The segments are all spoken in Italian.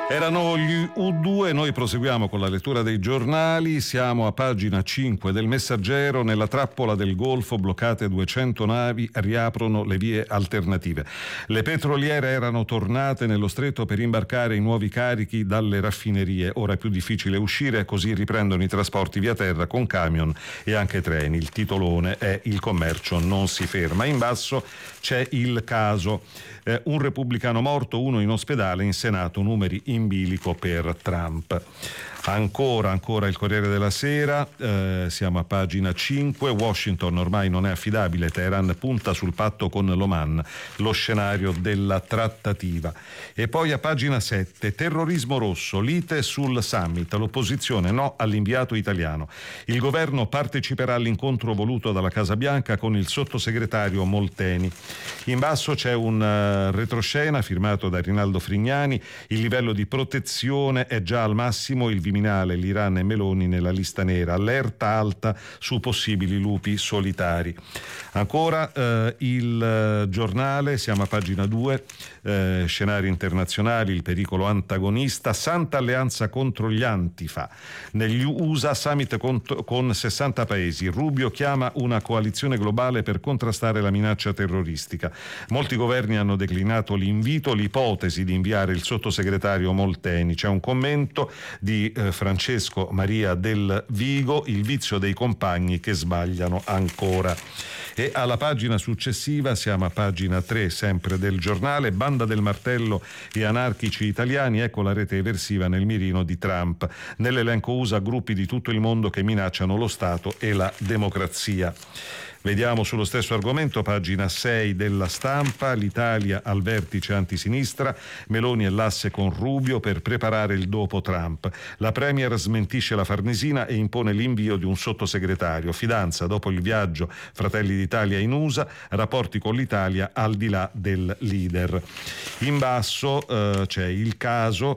Erano gli U2, noi proseguiamo con la lettura dei giornali, siamo a pagina 5 del Messaggero. Nella trappola del Golfo bloccate 200 navi, riaprono le vie alternative. Le petroliere erano tornate nello stretto per imbarcare i nuovi carichi dalle raffinerie, ora è più difficile uscire, così riprendono i trasporti via terra con camion e anche treni. Il titolone è "Il commercio non si ferma". In basso c'è il caso. Un repubblicano morto, uno in ospedale, in Senato numeri in bilico per Trump. Ancora il Corriere della Sera, siamo a pagina 5. Washington ormai non è affidabile, Teheran punta sul patto con l'Oman, lo scenario della trattativa. E poi a pagina 7, terrorismo rosso, lite sul summit, l'opposizione no all'inviato italiano. Il governo parteciperà all'incontro voluto dalla Casa Bianca con il sottosegretario Molteni. In basso c'è un retroscena firmato da Rinaldo Frignani, il livello di protezione è già al massimo, il Viminale, l'Iran e Meloni nella lista nera, allerta alta su possibili lupi solitari. Ancora il giornale, siamo a pagina 2, scenari internazionali, il pericolo antagonista, Santa Alleanza contro gli Antifa. Negli USA summit con 60 paesi, Rubio chiama una coalizione globale per contrastare la minaccia terroristica. Molti governi hanno declinato l'invito, l'ipotesi di inviare il sottosegretario Molteni. C'è un commento di Francesco Maria del Vigo, il vizio dei compagni che sbagliano ancora. E alla pagina successiva, siamo a pagina 3 sempre del giornale, banda del martello e anarchici italiani, ecco la rete eversiva nel mirino di Trump. Nell'elenco USA gruppi di tutto il mondo che minacciano lo Stato e la democrazia. Vediamo sullo stesso argomento, pagina 6 della Stampa, l'Italia al vertice antisinistra, Meloni e l'asse con Rubio per preparare il dopo Trump. La Premier smentisce la Farnesina e impone l'invio di un sottosegretario. Fidanza dopo il viaggio Fratelli d'Italia in USA, rapporti con l'Italia al di là del leader. In basso c'è il caso,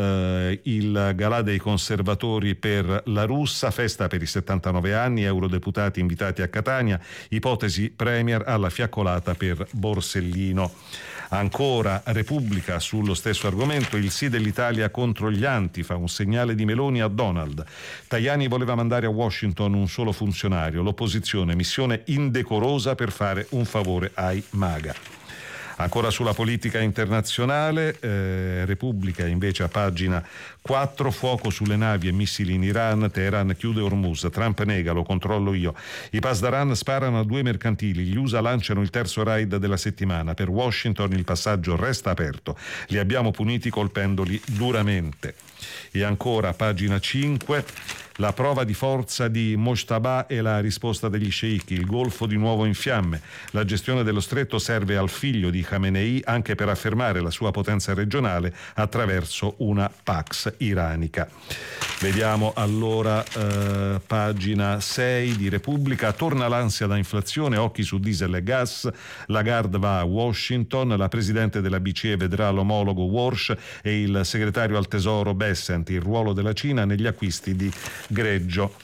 il galà dei conservatori per la Russa, festa per i 79 anni, eurodeputati invitati a Catania, ipotesi Premier alla fiaccolata per Borsellino. Ancora Repubblica sullo stesso argomento, il sì dell'Italia contro gli Antifa, un segnale di Meloni a Donald. Tajani voleva mandare a Washington un solo funzionario, l'opposizione, missione indecorosa per fare un favore ai MAGA. Ancora sulla politica internazionale, Repubblica invece a pagina 4, fuoco sulle navi e missili in Iran, Teheran chiude Hormuz, Trump nega, lo controllo io. I Pasdaran sparano a 2 mercantili, gli USA lanciano il terzo raid della settimana, per Washington il passaggio resta aperto, li abbiamo puniti colpendoli duramente. E ancora pagina 5, la prova di forza di Mojtaba e la risposta degli sceicchi, il Golfo di nuovo in fiamme. La gestione dello stretto serve al figlio di Khamenei anche per affermare la sua potenza regionale attraverso una Pax iranica. Vediamo allora pagina 6 di Repubblica, torna l'ansia da inflazione, occhi su diesel e gas, Lagarde va a Washington, la presidente della BCE vedrà l'omologo Warsh e il segretario al tesoro Bessent, il ruolo della Cina negli acquisti di greggio.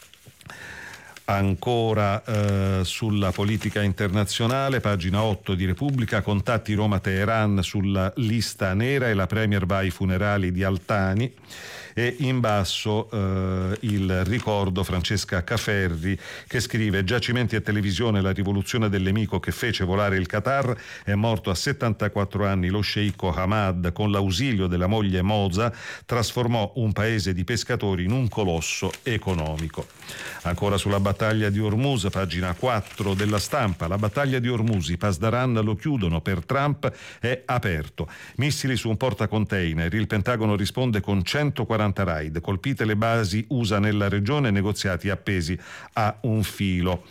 Ancora sulla politica internazionale, pagina 8 di Repubblica, contatti Roma-Teheran sulla lista nera e la Premier va ai funerali di Altani. E in basso il ricordo Francesca Caferri che scrive: giacimenti e televisione, la rivoluzione del nemico che fece volare il Qatar, è morto a 74 anni lo sceicco Hamad, con l'ausilio della moglie Moza trasformò un paese di pescatori in un colosso economico. Ancora sulla battaglia di Hormuz, pagina 4 della Stampa, la battaglia di Hormuz, i Pasdaran lo chiudono, per Trump è aperto, missili su un portacontainer, il Pentagono risponde con 140 raid, colpite le basi USA nella regione, negoziati appesi a un filo.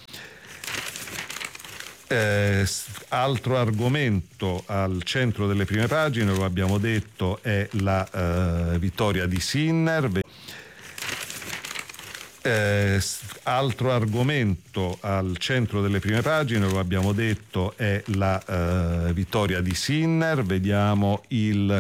Altro argomento al centro delle prime pagine, lo abbiamo detto, è la vittoria di Sinner. Altro argomento al centro delle prime pagine, lo abbiamo detto, è la vittoria di Sinner. Vediamo il